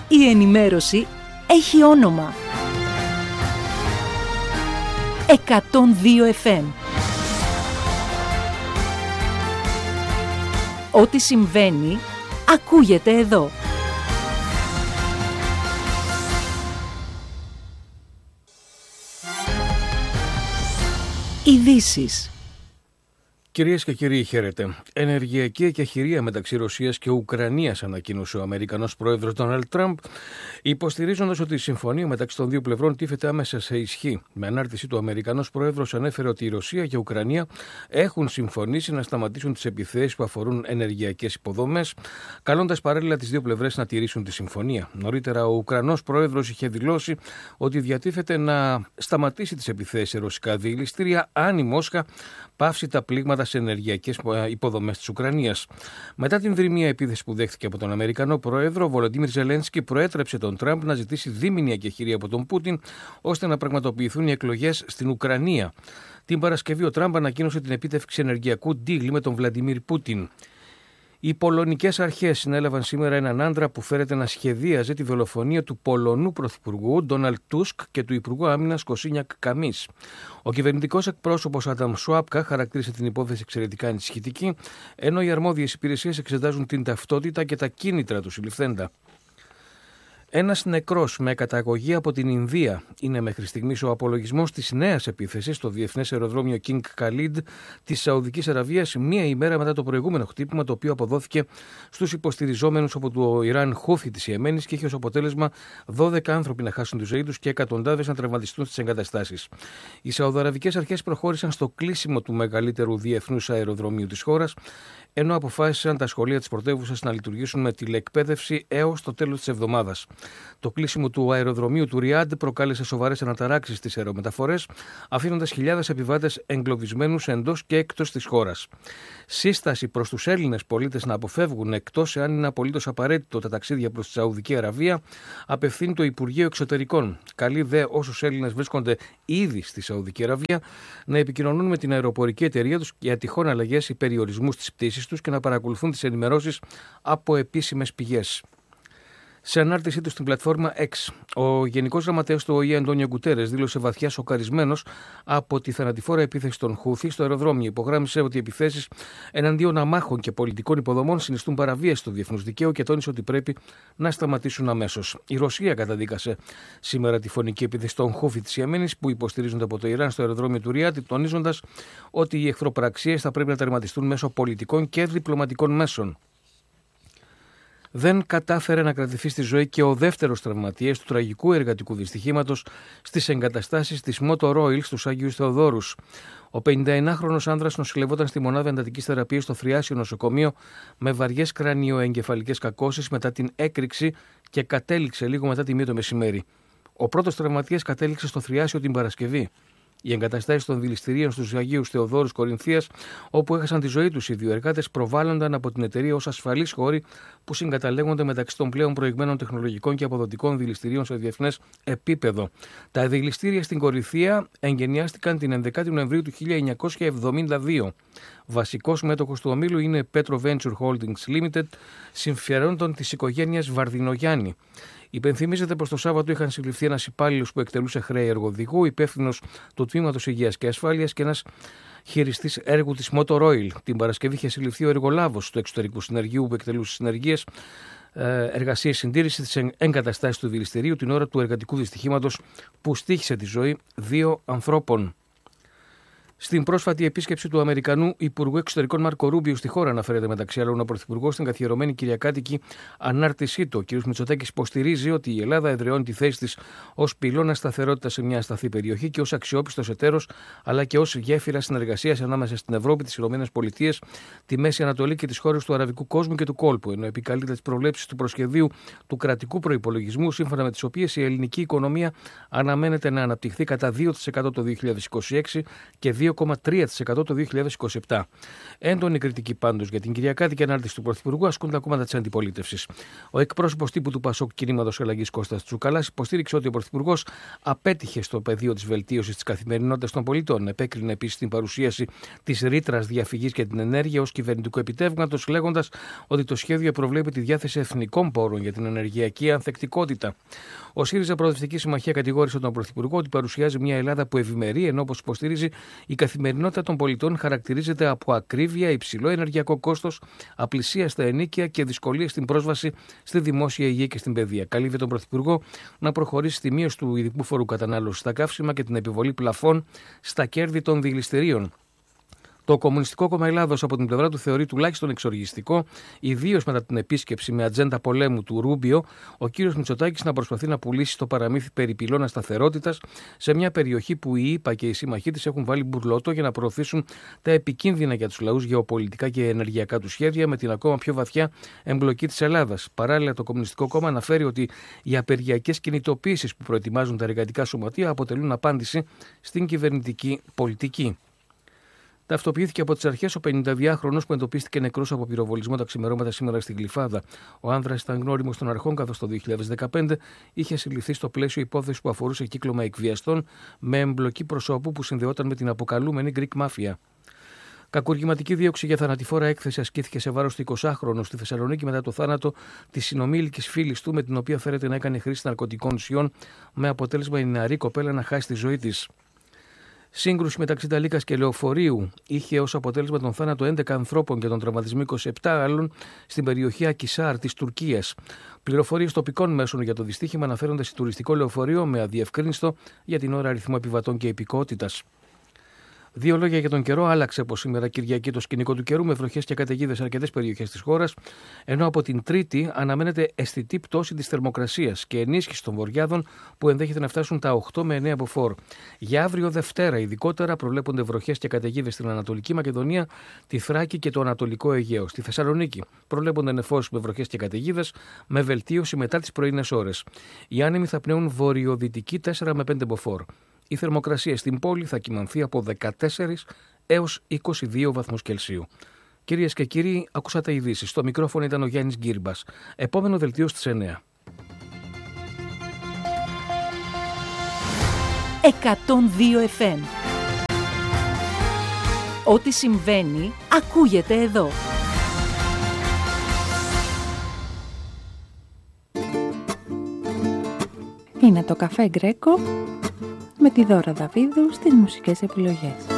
Η ενημέρωση έχει όνομα. 102 FM. Ό,τι συμβαίνει, ακούγεται εδώ. Ειδήσεις. Κυρίες και κύριοι, χαίρετε. Ενεργειακή εκεχηρία μεταξύ Ρωσίας και Ουκρανίας, ανακοίνωσε ο Αμερικανός πρόεδρος Ντόναλντ Τραμπ, υποστηρίζοντας ότι η συμφωνία μεταξύ των δύο πλευρών τίθεται άμεσα σε ισχύ. Με ανάρτησή του, ο Αμερικανός πρόεδρος ανέφερε ότι η Ρωσία και η Ουκρανία έχουν συμφωνήσει να σταματήσουν τις επιθέσεις που αφορούν ενεργειακές υποδομές, καλώντας παράλληλα τις δύο πλευρές να τηρήσουν τη συμφωνία. Νωρίτερα, ο Ουκρανός πρόεδρος είχε δηλώσει ότι διατίθεται να σταματήσει τις επιθέσεις σε ρωσικά διελιστήρια αν η Μόσχα πάυσει τα πλήγματα σε ενεργειακές υποδομές της Ουκρανίας. Μετά την δρυμία επίθεση που δέχθηκε από τον Αμερικανό πρόεδρο, ο Βολοντίμιρ Ζελένσκι προέτρεψε τον Τραμπ να ζητήσει δίμηνη εκεχηρία από τον Πούτιν, ώστε να πραγματοποιηθούν οι εκλογές στην Ουκρανία. Την Παρασκευή, ο Τραμπ ανακοίνωσε την επίτευξη ενεργειακού deal με τον Βλαντιμίρ Πούτιν. Οι πολωνικές αρχές συνέλαβαν σήμερα έναν άντρα που φέρεται να σχεδίαζε τη δολοφονία του Πολωνού Πρωθυπουργού Ντόναλντ Τούσκ και του Υπουργού Άμυνας Κοσίνιακ Καμίς. Ο κυβερνητικός εκπρόσωπος Αντάμ Σουάπκα χαρακτήρισε την υπόθεση εξαιρετικά ανησυχητική, ενώ οι αρμόδιες υπηρεσίες εξετάζουν την ταυτότητα και τα κίνητρα του συλληφθέντα. Ένας νεκρός με καταγωγή από την Ινδία είναι μέχρι στιγμής ο απολογισμός της νέας επίθεσης στο διεθνές αεροδρόμιο King Khalid της Σαουδικής Αραβίας, μία ημέρα μετά το προηγούμενο χτύπημα, το οποίο αποδόθηκε στους υποστηριζόμενους από το Ιράν Χούθι της Ιεμένης και είχε ως αποτέλεσμα 12 άνθρωποι να χάσουν τη ζωή τους και εκατοντάδες να τραυματιστούν στις εγκαταστάσεις. Οι Σαουδαραβικές αρχές προχώρησαν στο κλείσιμο του μεγαλύτερου διεθνούς αεροδρομίου της χώρας, ενώ αποφάσισαν τα σχολεία της πρωτεύουσας να λειτουργήσουν με τηλεκπαίδευση έως το τέλος της εβδομάδας. Το κλείσιμο του αεροδρομίου του Ριάντ προκάλεσε σοβαρές αναταράξεις στις αερομεταφορές, αφήνοντας χιλιάδες επιβάτες εγκλωβισμένους εντός και εκτός της χώρας. Σύσταση προς τους Έλληνες πολίτες να αποφεύγουν, εκτός εάν είναι απολύτως απαραίτητο, τα ταξίδια προς τη Σαουδική Αραβία, απευθύνει το Υπουργείο Εξωτερικών. Καλεί δε όσους Έλληνες βρίσκονται ήδη στη Σαουδική Αραβία να επικοινωνούν με την αεροπορική εταιρεία τους για τυχόν αλλαγές ή περιορισμούς στις πτήσεις τους και να παρακολουθούν τις ενημερώσεις από επίσημες πηγές. Σε ανάρτησή του στην πλατφόρμα X, ο Γενικός Γραμματέας του ΟΗΕ Αντόνιο Γκουτέρες δήλωσε βαθιά σοκαρισμένος από τη θανατηφόρα επίθεση των Χούθι στο αεροδρόμιο. Υπογράμμισε ότι οι επιθέσεις εναντίον αμάχων και πολιτικών υποδομών συνιστούν παραβίαση του διεθνούς δικαίου και τόνισε ότι πρέπει να σταματήσουν αμέσως. Η Ρωσία καταδίκασε σήμερα τη φωνική επίθεση των Χούθι της Ιεμένης που υποστηρίζονται από το Ιράν στο αεροδρόμιο του Ριάντ, τονίζοντας ότι οι εχθροπραξίες θα πρέπει να τερματιστούν μέσω πολιτικών και διπλωματικών μέσων. Δεν κατάφερε να κρατηθεί στη ζωή και ο δεύτερος τραυματίας του τραγικού εργατικού δυστυχήματος στις εγκαταστάσεις της Motor Oil στους Αγίους Θεοδόρους. Ο 51χρονος άνδρας νοσηλευόταν στη μονάδα εντατικής θεραπείας στο Θριάσιο νοσοκομείο με βαριές κρανιοεγκεφαλικές κακώσεις μετά την έκρηξη και κατέληξε λίγο μετά τη 1 το μεσημέρι. Ο πρώτος τραυματίας κατέληξε στο Θριάσιο την Παρασκευή. Οι εγκαταστάσεις των δηληστηρίων στους Αγίους Θεοδόρους Κορινθίας, όπου έχασαν τη ζωή τους οι δύο εργάτες, προβάλλονταν από την εταιρεία ως ασφαλείς χώροι που συγκαταλέγονται μεταξύ των πλέον προηγμένων τεχνολογικών και αποδοτικών δηληστηρίων σε διεθνές επίπεδο. Τα δηληστήρια στην Κορινθία εγκαινιάστηκαν την 11η Νοεμβρίου του 1972. Βασικός μέτοχος του ομίλου είναι Petro Venture Holdings Limited, συμφερόντων της οικογένειας Βαρδινογιάννη. Υπενθυμίζεται πως το Σάββατο είχαν συλληφθεί ένας υπάλληλος που εκτελούσε χρέη εργοδηγού, υπεύθυνος του Τμήματος Υγείας και Ασφάλειας και ένας χειριστής έργου της Motor Oil. Την Παρασκευή είχε συλληφθεί ο εργολάβος του εξωτερικού συνεργείου που εκτελούσε συνεργείες, εργασίες συντήρησης της εγκαταστάσης του δηληστηρίου την ώρα του εργατικού δυστυχήματος που στοίχησε τη ζωή 2 ανθρώπων. Στην πρόσφατη επίσκεψη του Αμερικανού Υπουργού Εξωτερικών Μάρκο Ρούμπιο στη χώρα, αναφέρεται μεταξύ άλλων ο Πρωθυπουργός στην καθιερωμένη κυριακάτικη ανάρτησή του. Ο κ. Μητσοτάκης υποστηρίζει ότι η Ελλάδα εδραιώνει τη θέση της ως πυλώνα σταθερότητας σε μια ασταθή περιοχή και ως αξιόπιστος εταίρος, αλλά και ως γέφυρα συνεργασίας ανάμεσα στην Ευρώπη, τις ΗΠΑ, τη Μέση Ανατολή και τις χώρες του αραβικού κόσμου και του κόλπου, ενώ επικαλείται τις προβλέψεις του προσχεδίου του κρατικού προϋπολογισμού, σύμφωνα με τις οποίες η ελληνική οικονομία αναμένεται να αναπτυχθεί κατά 2% το 2026 και 2,3% το 2027. Έντονη κριτική πάντως για την κυριακάτικη ανάρτηση του Πρωθυπουργού ασκούν τα κόμματα της αντιπολίτευσης. Ο εκπρόσωπος τύπου του Πασόκ Κινήματος Αλλαγής Κώστας Τσουκαλάς υποστήριξε ότι ο Πρωθυπουργός απέτυχε στο πεδίο της βελτίωσης της καθημερινότητας των πολιτών. Επέκρινε επίσης την παρουσίαση της ρήτρας διαφυγής για την ενέργεια ως κυβερνητικού επιτεύγματος, λέγοντας ότι το σχέδιο προβλέπει τη διάθεση εθνικών πόρων για την ενεργειακή ανθεκτικότητα. Ο ΣΥΡΙΖΑ Προοδευτική Συμμαχία κατηγόρησε τον Πρωθυπουργό ότι παρουσιάζει μια Ελλάδα που ευημερεί, ενώ όπως υποστηρίζει η καθημερινότητα των πολιτών χαρακτηρίζεται από ακρίβεια, υψηλό ενεργειακό κόστος, απλησία στα ενοίκια και δυσκολίες στην πρόσβαση στη δημόσια υγεία και στην παιδεία. Καλείται τον Πρωθυπουργό να προχωρήσει στη μείωση του ειδικού φόρου κατανάλωσης στα καύσιμα και την επιβολή πλαφών στα κέρδη των δηληστηρίων. Το Κομμουνιστικό Κόμμα Ελλάδος από την πλευρά του θεωρεί τουλάχιστον εξοργιστικό, ιδίως μετά την επίσκεψη με ατζέντα πολέμου του Ρούμπιο, ο κύριος Μητσοτάκης να προσπαθεί να πουλήσει το παραμύθι περί πυλώνα σταθερότητας σε μια περιοχή που οι ΗΠΑ και οι σύμμαχοί της έχουν βάλει μπουρλότο για να προωθήσουν τα επικίνδυνα για τους λαούς γεωπολιτικά και ενεργειακά του σχέδια με την ακόμα πιο βαθιά εμπλοκή της Ελλάδας. Παράλληλα, το Κομμουνιστικό Κόμμα αναφέρει ότι οι απεργιακές κινητοποίησεις που προετοιμάζουν τα εργατικά σωματεία αποτελούν απάντηση στην κυβερνητική πολιτική. Ταυτοποιήθηκε από τις αρχές ο 52χρονος που εντοπίστηκε νεκρός από πυροβολισμό τα ξημερώματα σήμερα στην Γλυφάδα. Ο άνδρας ήταν γνώριμος των αρχών, καθώς το 2015 είχε συλληφθεί στο πλαίσιο υπόθεσης που αφορούσε κύκλωμα εκβιαστών με εμπλοκή προσώπου που συνδεόταν με την αποκαλούμενη Greek Mafia. Κακουργηματική δίωξη για θανατηφόρα έκθεση ασκήθηκε σε βάρος του 20χρονου στη Θεσσαλονίκη μετά το θάνατο της συνομήλικης φίλης του, με την οποία φέρεται να έκανε χρήση ναρκωτικών ουσιών, με αποτέλεσμα η νεαρή κοπέλα να χάσει τη ζωή της. Σύγκρουση μεταξύ Ταλίκας και λεωφορείου είχε ως αποτέλεσμα τον θάνατο 11 ανθρώπων και τον τραυματισμό 27 άλλων στην περιοχή Ακισάρ της Τουρκίας. Πληροφορίες τοπικών μέσων για το δυστύχημα αναφέρονται σε τουριστικό λεωφορείο με αδιευκρίνιστο για την ώρα αριθμό επιβατών και υπηκότητας. Δύο λόγια για τον καιρό. Άλλαξε από σήμερα Κυριακή το σκηνικό του καιρού με βροχές και καταιγίδες σε αρκετές περιοχές της χώρας, ενώ από την Τρίτη αναμένεται αισθητή πτώση της θερμοκρασίας και ενίσχυση των βορειάδων που ενδέχεται να φτάσουν τα 8 με 9 μποφόρ. Για αύριο Δευτέρα, ειδικότερα, προβλέπονται βροχές και καταιγίδες στην Ανατολική Μακεδονία, τη Θράκη και το Ανατολικό Αιγαίο. Στη Θεσσαλονίκη προβλέπονται νεφώσεις με βροχές και καταιγίδες, με βελτίωση μετά τις πρωινές ώρες. Οι άνεμοι θα πνέουν βορειοδυτική 4 με 5 μποφόρ. Η θερμοκρασία στην πόλη θα κυμανθεί από 14 έως 22 βαθμούς Κελσίου. Κυρίες και κύριοι, ακούσατε ειδήσεις. Στο μικρόφωνο ήταν ο Γιάννης Γκύρμπας. Επόμενο δελτίο στις 9. 102 FM. Ό,τι συμβαίνει, ακούγεται εδώ. Είναι το Καφέ Γκρέκο με τη Δώρα Δαβίδου στις μουσικές επιλογές.